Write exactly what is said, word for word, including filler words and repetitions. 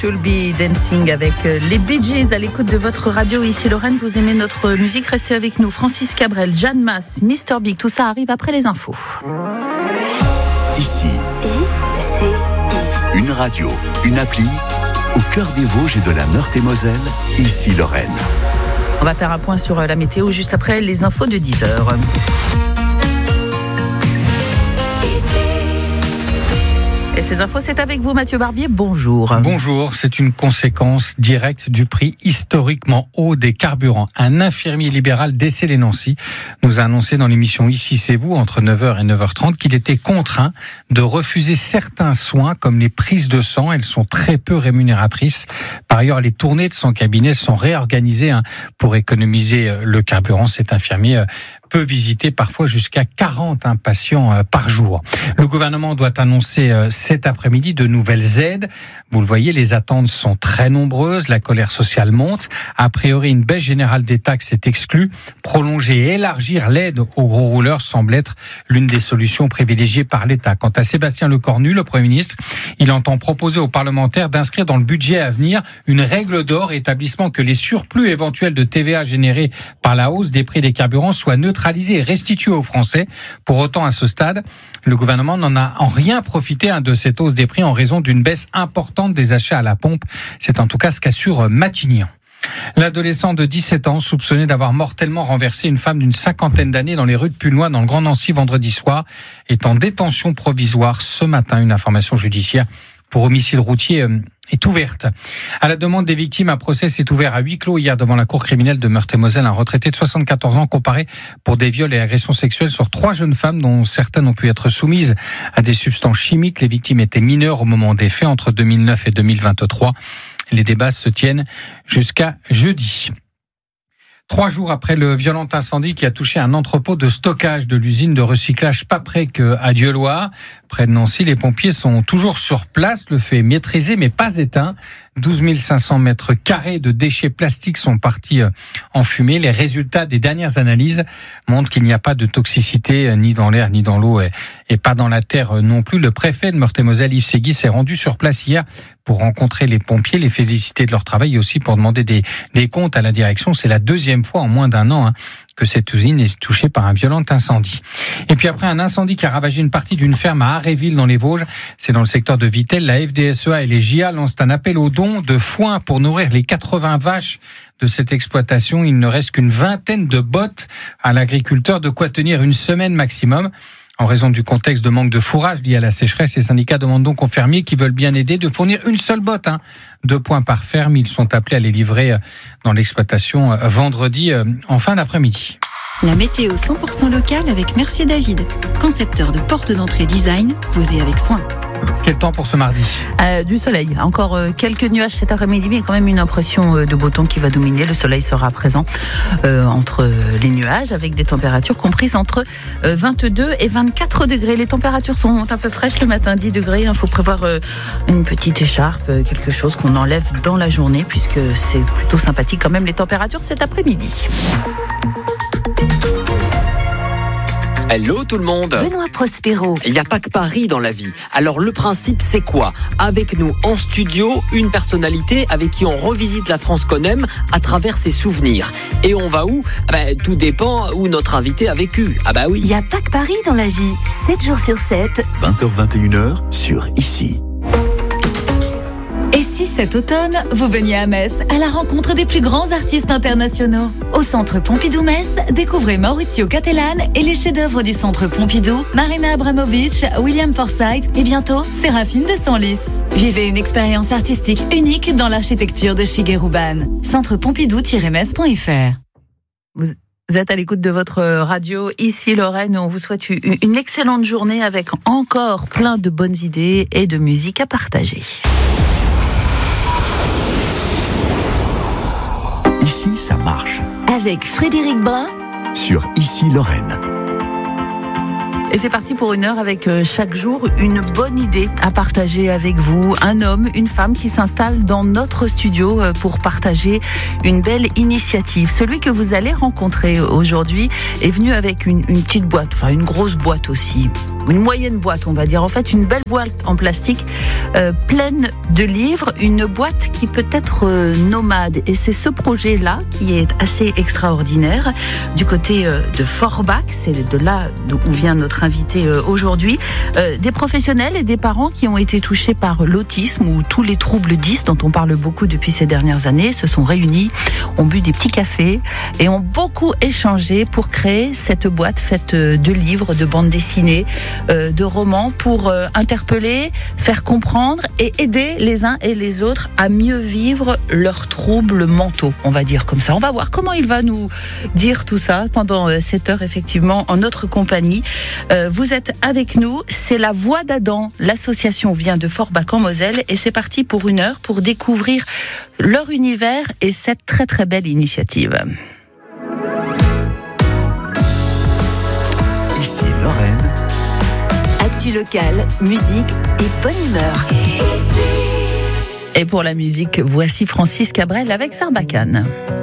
You'll Be Dancing avec les Bee Gees à l'écoute de votre radio. Ici Lorraine, vous aimez notre musique, restez avec nous. Francis Cabrel, Jeanne Masse, mister Big, tout ça arrive après les infos. Ici, I, C, I. Une radio, une appli, au cœur des Vosges et de la Meurthe-et-Moselle, ici Lorraine. On va faire un point sur la météo juste après les infos de dix heures. Et ces infos, c'est avec vous, Mathieu Barbier. Bonjour. Bonjour. C'est une conséquence directe du prix historiquement haut des carburants. Un infirmier libéral d'Essey-les-Nancy nous a annoncé dans l'émission Ici c'est vous, entre neuf heures et neuf heures trente, qu'il était contraint de refuser certains soins comme les prises de sang. Elles sont très peu rémunératrices. Par ailleurs, les tournées de son cabinet sont réorganisées hein, pour économiser le carburant. Cet infirmier peut visiter parfois jusqu'à quarante hein, patients par jour. Le gouvernement doit annoncer euh, cet après-midi de nouvelles aides. Vous le voyez, les attentes sont très nombreuses, la colère sociale monte. A priori, une baisse générale des taxes est exclue. Prolonger et élargir l'aide aux gros rouleurs semble être l'une des solutions privilégiées par l'État. Quant à Sébastien Lecornu, le Premier ministre, il entend proposer aux parlementaires d'inscrire dans le budget à venir une règle d'or établissant que les surplus éventuels de T V A générés par la hausse des prix des carburants soient neutralisés et restitué aux Français. Pour autant, à ce stade, le gouvernement n'en a en rien profité hein, de cette hausse des prix en raison d'une baisse importante des achats à la pompe. C'est en tout cas ce qu'assure Matignon. L'adolescent de dix-sept ans, soupçonné d'avoir mortellement renversé une femme d'une cinquantaine d'années dans les rues de Punois, dans le Grand Nancy, vendredi soir, est en détention provisoire ce matin. Une information judiciaire pour homicide routier est ouverte. À la demande des victimes, un procès s'est ouvert à huis clos hier devant la cour criminelle de Meurthe-et-Moselle. Un retraité de soixante-quatorze ans comparé pour des viols et agressions sexuelles sur trois jeunes femmes dont certaines ont pu être soumises à des substances chimiques. Les victimes étaient mineures au moment des faits, entre deux mille neuf et deux mille vingt-trois. Les débats se tiennent jusqu'à jeudi. Trois jours après le violent incendie qui a touché un entrepôt de stockage de l'usine de recyclage Paprec à Dieuloir, près de Nancy, les pompiers sont toujours sur place. Le feu est maîtrisé mais pas éteint. douze mille cinq cents mètres carrés de déchets plastiques sont partis en fumée. Les résultats des dernières analyses montrent qu'il n'y a pas de toxicité ni dans l'air ni dans l'eau et pas dans la terre non plus. Le préfet de Meurthe-et-Moselle, Yves Séguy, s'est rendu sur place hier pour rencontrer les pompiers, les féliciter de leur travail et aussi pour demander des, des comptes à la direction. C'est la deuxième fois en moins d'un an hein, que cette usine est touchée par un violent incendie. Et puis après un incendie qui a ravagé une partie d'une ferme à Aréville dans les Vosges, c'est dans le secteur de Vittel, la F D S E A et les J A lancent un appel aux dons de foin pour nourrir les quatre-vingts vaches de cette exploitation. Il ne reste qu'une vingtaine de bottes à l'agriculteur, de quoi tenir une semaine maximum. En raison du contexte de manque de fourrage lié à la sécheresse, les syndicats demandent donc aux fermiers qui veulent bien aider de fournir une seule botte. Hein. Deux points par ferme, ils sont appelés à les livrer dans l'exploitation vendredi en fin d'après-midi. La météo cent pour cent locale avec Mercier David, concepteur de portes d'entrée design posées avec soin. Quel temps pour ce mardi ? euh, Du soleil. Encore euh, quelques nuages cet après-midi, mais quand même une impression euh, de beau temps qui va dominer. Le soleil sera présent euh, entre euh, les nuages avec des températures comprises entre euh, vingt-deux et vingt-quatre degrés. Les températures sont un peu fraîches le matin, dix degrés. Il faut prévoir euh, une petite écharpe, euh, quelque chose qu'on enlève dans la journée puisque c'est plutôt sympathique quand même les températures cet après-midi. Hello tout le monde. Benoît Prospero. Il n'y a pas que Paris dans la vie. Alors le principe c'est quoi ? Avec nous en studio, une personnalité avec qui on revisite la France qu'on aime à travers ses souvenirs. Et on va où ? Ben, tout dépend où notre invité a vécu. Ah bah oui. Il n'y a pas que Paris dans la vie. sept jours sur sept. vingt heures vingt et une heures sur Ici. Et si cet automne, vous veniez à Metz à la rencontre des plus grands artistes internationaux ? Au Centre Pompidou-Metz, découvrez Maurizio Cattelan et les chefs-d'œuvre du Centre Pompidou, Marina Abramovic, William Forsythe et bientôt Séraphine de Senlis. Vivez une expérience artistique unique dans l'architecture de Shigeru Ban. centre pompidou tiret metz point f r. Vous... Vous êtes à l'écoute de votre radio, ici Lorraine. On vous souhaite une excellente journée avec encore plein de bonnes idées et de musique à partager. Ici, ça marche. Avec Frédéric Brun sur Ici Lorraine. Et c'est parti pour une heure avec chaque jour une bonne idée à partager avec vous. Un homme, une femme qui s'installe dans notre studio pour partager une belle initiative. Celui que vous allez rencontrer aujourd'hui est venu avec une, une petite boîte, enfin une grosse boîte aussi. une moyenne boîte, on va dire. En fait, une belle boîte en plastique euh, pleine de livres, une boîte qui peut être euh, nomade. Et c'est ce projet-là qui est assez extraordinaire. Du côté euh, de Forbach, c'est de là où vient notre invité euh, aujourd'hui. Euh, des professionnels et des parents qui ont été touchés par l'autisme ou tous les troubles dys dont on parle beaucoup depuis ces dernières années se sont réunis, ont bu des petits cafés et ont beaucoup échangé pour créer cette boîte faite de livres, de bandes dessinées, euh, de romans pour euh, interpeller, faire comprendre et aider les uns et les autres à mieux vivre leurs troubles mentaux, on va dire comme ça. On va voir comment il va nous dire tout ça pendant euh, cette heure, effectivement, en notre compagnie. Euh, vous êtes avec nous, c'est la Voix d'Adam. L'association vient de Forbach en Moselle et c'est parti pour une heure pour découvrir leur univers et cette très très belle initiative. Ici Lorraine. Actu locale, musique et bonne humeur. Et pour la musique, voici Francis Cabrel avec Sarbacane.